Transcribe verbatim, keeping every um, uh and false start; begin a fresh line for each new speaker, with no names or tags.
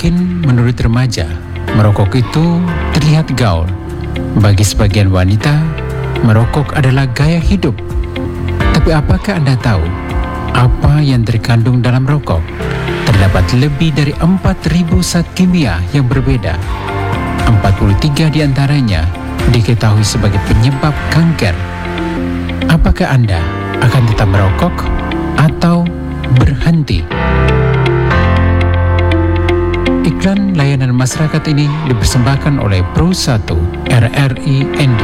Mungkin menurut remaja, merokok itu terlihat gaul. Bagi sebagian wanita, merokok adalah gaya hidup. Tapi apakah Anda tahu apa yang terkandung dalam rokok? Terdapat lebih dari empat ribu zat kimia yang berbeda. empat puluh tiga di antaranya diketahui sebagai penyebab kanker. Apakah Anda akan tetap merokok atau berhenti? Iklan layanan masyarakat ini dipersembahkan oleh Pro satu R R I N D.